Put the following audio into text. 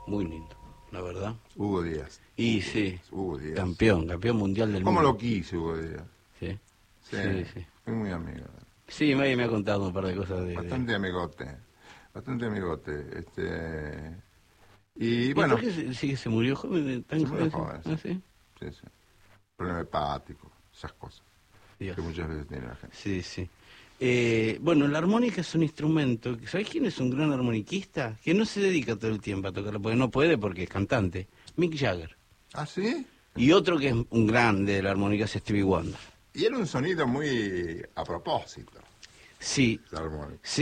muy lindo, la verdad. Hugo Díaz. Y sí, Hugo Díaz. campeón mundial del ¿Cómo mundo. lo quise, Hugo Díaz? Sí, Sí, sí. fui muy amigo. Sí, me ha contado un par de cosas Bastante amigote. Bastante amigote. Y ¿Y bueno, por qué se murió joven, tan se murió joven? joven, Ah, sí. sí. Sí, sí. Problema hepático, esas cosas. Dios. Que muchas veces tiene la gente. Sí, sí. Bueno, la armónica es un instrumento. ¿Sabes quién es un gran armoniquista? Que no se dedica todo el tiempo a tocarlo, porque no puede porque es cantante. Mick Jagger. ¿Ah, sí? Y otro que es un grande de la armónica es Stevie Wonder. Y era un sonido muy a propósito, Sí, la armónica. sí.